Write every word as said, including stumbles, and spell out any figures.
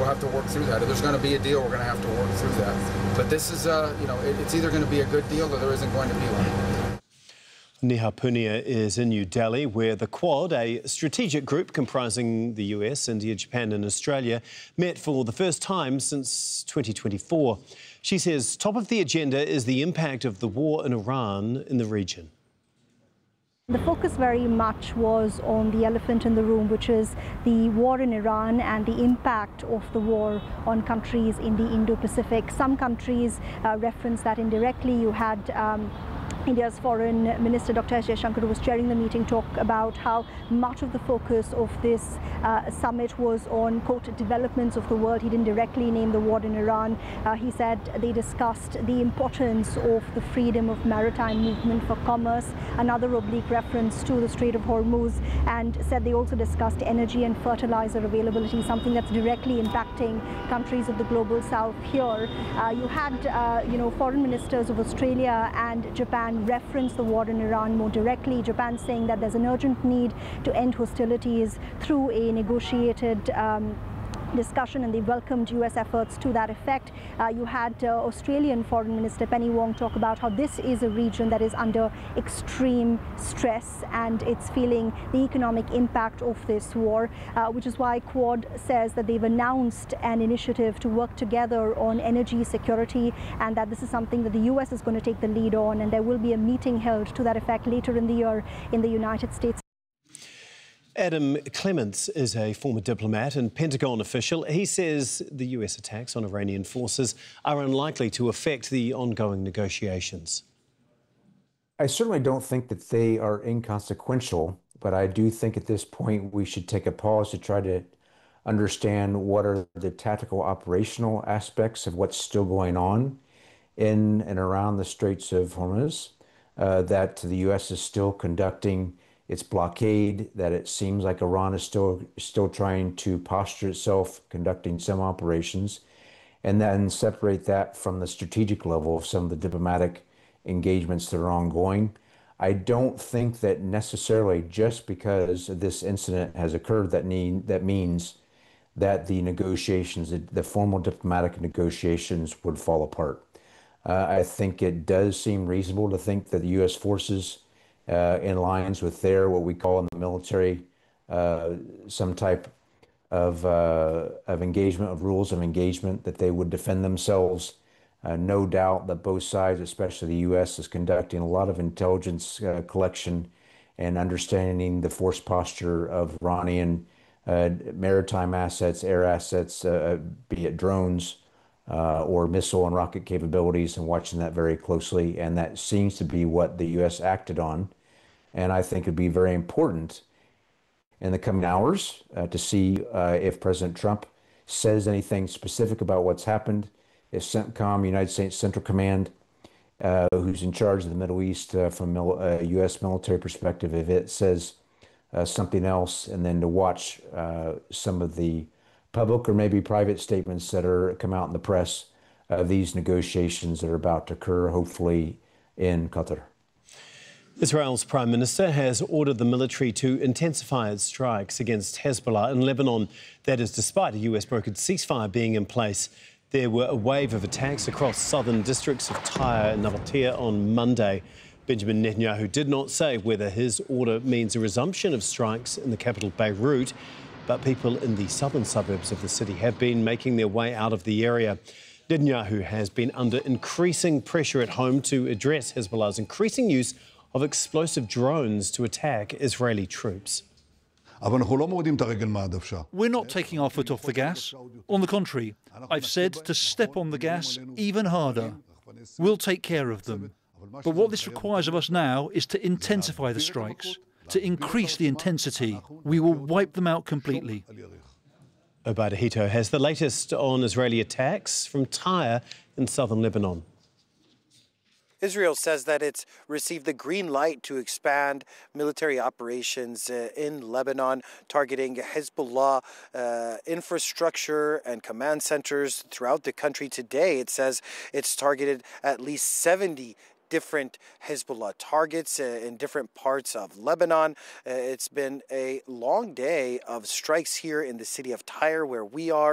we'll have to work through that. If there's going to be a deal, we're going to have to work through that. But this is, uh, you know, it, it's either going to be a good deal or there isn't going to be one. Neha Punia is in New Delhi, where the Quad, a strategic group comprising the U S, India, Japan and Australia, met for the first time since twenty twenty-four. She says top of the agenda is the impact of the war in Iran in the region. The focus very much was on the elephant in the room, which is the war in Iran and the impact of the war on countries in the Indo-Pacific. Some countries uh, reference that indirectly. You had um, India's Foreign Minister Doctor S. Jaishankar, who was chairing the meeting, talk about how much of the focus of this uh, summit was on, quote, developments of the world. He didn't directly name the war in Iran. Uh, he said they discussed the importance of the freedom of maritime movement for commerce, another oblique reference to the Strait of Hormuz, and said they also discussed energy and fertilizer availability, something that's directly impacting countries of the global south here. Uh, you had, uh, you know, foreign ministers of Australia and Japan reference the war in Iran more directly. Japan saying that there's an urgent need to end hostilities through a negotiated um, discussion, and they welcomed U S efforts to that effect. Uh, you had uh, Australian Foreign Minister Penny Wong talk about how this is a region that is under extreme stress and it's feeling the economic impact of this war, uh, which is why Quad says that they've announced an initiative to work together on energy security, and that this is something that the U S is going to take the lead on, and there will be a meeting held to that effect later in the year in the United States. Adam Clements is a former diplomat and Pentagon official. He says the U S attacks on Iranian forces are unlikely to affect the ongoing negotiations. I certainly don't think that they are inconsequential, but I do think at this point we should take a pause to try to understand what are the tactical operational aspects of what's still going on in and around the Straits of Hormuz, uh, that the U S is still conducting its blockade, that it seems like Iran is still still trying to posture itself, conducting some operations, and then separate that from the strategic level of some of the diplomatic engagements that are ongoing. I don't think that necessarily just because this incident has occurred that need, that means that the negotiations, the, the formal diplomatic negotiations would fall apart. Uh, I think it does seem reasonable to think that the U S forces Uh, in lines with their, what we call in the military, uh, some type of, uh, of engagement, of rules of engagement, that they would defend themselves. Uh, no doubt that both sides, especially the U S, is conducting a lot of intelligence uh, collection and understanding the force posture of Iranian uh, maritime assets, air assets, uh, be it drones, Uh, or missile and rocket capabilities, and watching that very closely. And that seems to be what the U S acted on. And I think it'd be very important in the coming hours uh, to see uh, if President Trump says anything specific about what's happened. If CENTCOM, United States Central Command, uh, who's in charge of the Middle East uh, from a uh, U S military perspective, if it says uh, something else, and then to watch uh, some of the public or maybe private statements that are come out in the press of these negotiations that are about to occur, hopefully in Qatar. Israel's Prime Minister has ordered the military to intensify its strikes against Hezbollah in Lebanon. That is despite a U S-brokered ceasefire being in place. There were a wave of attacks across southern districts of Tyre and Nabatea on Monday. Benjamin Netanyahu did not say whether his order means a resumption of strikes in the capital Beirut, but people in the southern suburbs of the city have been making their way out of the area. Netanyahu has been under increasing pressure at home to address Hezbollah's increasing use of explosive drones to attack Israeli troops. We're not taking our foot off the gas. On the contrary, I've said to step on the gas even harder. We'll take care of them. But what this requires of us now is to intensify the strikes, to increase the intensity. We will wipe them out completely. Obada Hito has the latest on Israeli attacks from Tyre in southern Lebanon. Israel says that it's received the green light to expand military operations uh, in Lebanon, targeting Hezbollah uh, infrastructure and command centers throughout the country. Today, it says it's targeted at least seventy different Hezbollah targets uh, in different parts of Lebanon. Uh, it's been a long day of strikes here in the city of Tyre, where we are.